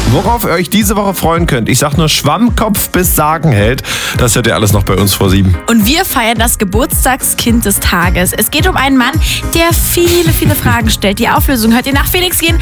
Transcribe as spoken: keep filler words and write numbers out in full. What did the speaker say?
Worauf ihr euch diese Woche freuen könnt, ich sag nur Schwammkopf bis Sagenheld. Das hört ihr alles noch bei uns vor sieben. Und wir feiern das Geburtstagskind des Tages. Es geht um einen Mann, der viele, viele Fragen stellt. Die Auflösung hört ihr nach Felix gehen.